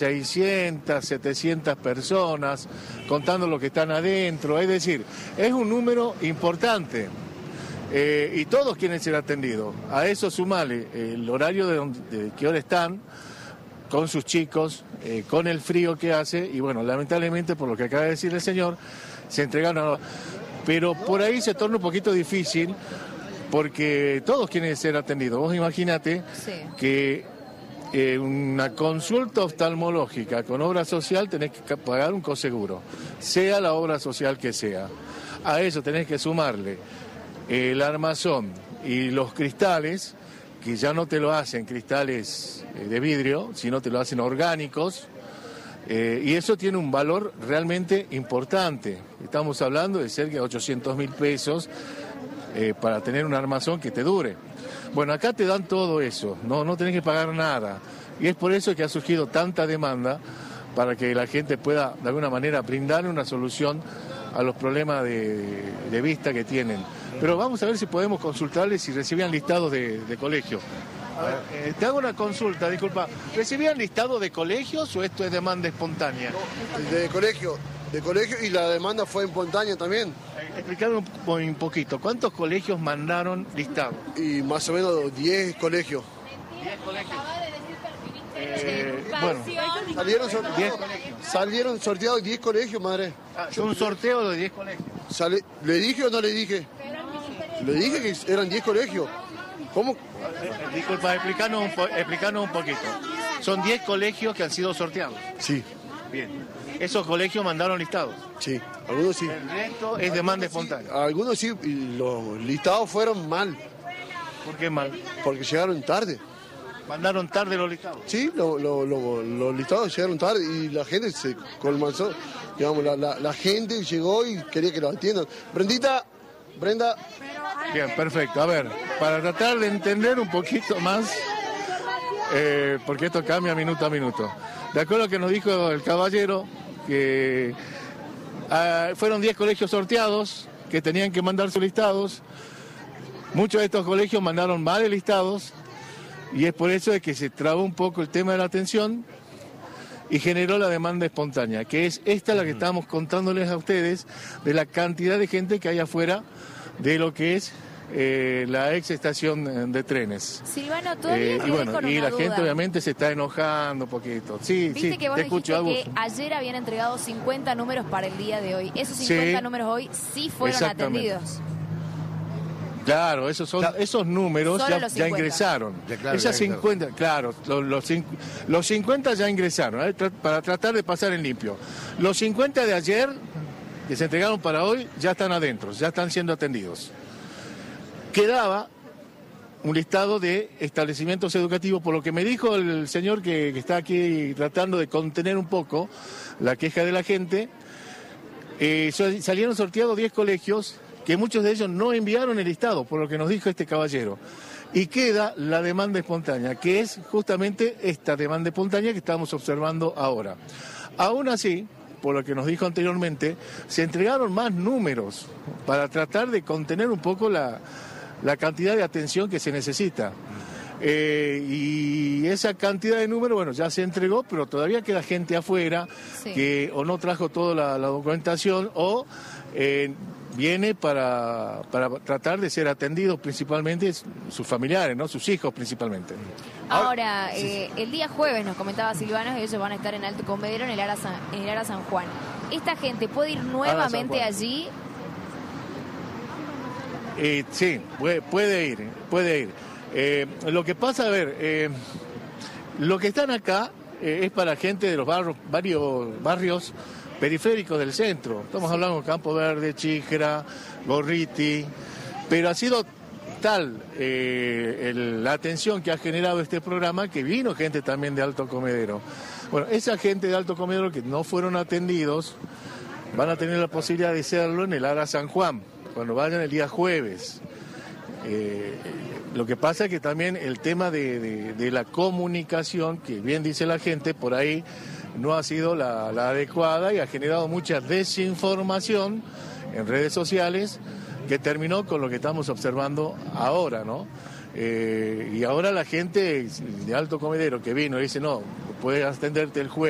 600, 700 personas, contando lo que están adentro. Es decir, es un número importante. Y todos quieren ser atendidos. A eso sumale el horario de que ahora están, con sus chicos, con el frío que hace, y bueno, lamentablemente, por lo que acaba de decir el señor, se entregaron. Pero por ahí se torna un poquito difícil, porque todos quieren ser atendidos. Vos imaginate que una consulta oftalmológica con obra social tenés que pagar un coseguro, sea la obra social que sea. A eso tenés que sumarle el armazón y los cristales, que ya no te lo hacen cristales de vidrio, sino te lo hacen orgánicos, y eso tiene un valor realmente importante. Estamos hablando de cerca de 800.000 pesos para tener un armazón que te dure. Bueno, acá te dan todo eso, no tenés que pagar nada, y es por eso que ha surgido tanta demanda, para que la gente pueda de alguna manera brindarle una solución a los problemas de vista que tienen. Pero vamos a ver si podemos consultarles si recibían listados de colegios. A ver, te hago una consulta, disculpa. ¿Recibían listados de colegios o esto es demanda espontánea? No, de colegio, y la demanda fue espontánea también. Explicarme un poquito, ¿cuántos colegios mandaron listados? Y más o menos 10 colegios. 10 colegios. Bueno, salieron sorteados 10 colegios, madre. Un sorteo de 10 colegios. ¿Le dije o no le dije? Le dije que eran 10 colegios. ¿Cómo? Disculpa, explícanos un poquito. Son 10 colegios que han sido sorteados. Sí. Bien. ¿Esos colegios mandaron listados? Sí, algunos sí. El resto es demanda espontánea. Algunos sí, y los listados fueron mal. ¿Por qué mal? Porque llegaron tarde. ¿Mandaron tarde los listados? Sí, los listados llegaron tarde y la gente se colmanzó. Digamos, la gente llegó y quería que lo atiendan. Brenda. Bien, perfecto. A ver, para tratar de entender un poquito más, porque esto cambia minuto a minuto. De acuerdo a lo que nos dijo el caballero, que fueron 10 colegios sorteados que tenían que mandar sus listados. Muchos de estos colegios mandaron mal listados, y es por eso de que se trabó un poco el tema de la atención y generó la demanda espontánea, que es esta la que estamos contándoles a ustedes, de la cantidad de gente que hay afuera de lo que es la ex estación de trenes. Silvano, todavía y la gente obviamente se está enojando un poquito. Sí, Viste sí, que vos te dijiste escucho. que ayer habían entregado 50 números para el día de hoy. Esos 50 números hoy sí fueron atendidos. Claro, esos números ya ingresaron. Esas 50, claro, los 50 ya ingresaron, para tratar de pasar en limpio. Los 50 de ayer, que se entregaron para hoy, ya están adentro, ya están siendo atendidos. Quedaba un listado de establecimientos educativos, por lo que me dijo el señor que está aquí tratando de contener un poco la queja de la gente. Salieron sorteados 10 colegios, que muchos de ellos no enviaron el listado, por lo que nos dijo este caballero. Y queda la demanda espontánea, que es justamente esta demanda espontánea que estamos observando ahora. Aún así, por lo que nos dijo anteriormente, se entregaron más números para tratar de contener un poco la cantidad de atención que se necesita. Y esa cantidad de números, bueno, ya se entregó, pero todavía queda gente afuera que o no trajo toda la documentación o viene para tratar de ser atendidos, principalmente sus familiares, ¿no? Sus hijos principalmente. Ahora, el día jueves nos comentaba Silvano que ellos van a estar en Alto Comedero, en el Ara San Juan. ¿Esta gente puede ir nuevamente allí? Sí, puede ir. Lo que pasa, a ver, lo que están acá es para gente de los varios barrios periféricos del centro. Estamos hablando de Campo Verde, Chíjera, Gorriti, pero ha sido tal la atención que ha generado este programa que vino gente también de Alto Comedero. Bueno, esa gente de Alto Comedero que no fueron atendidos van a tener la posibilidad de hacerlo en el Ara San Juan, cuando vayan el día jueves. Lo que pasa es que también el tema de la comunicación, que bien dice la gente, por ahí no ha sido la adecuada y ha generado mucha desinformación en redes sociales que terminó con lo que estamos observando ahora, ¿no? Y ahora la gente de Alto Comedero que vino y dice, no, puedes atenderte el jueves.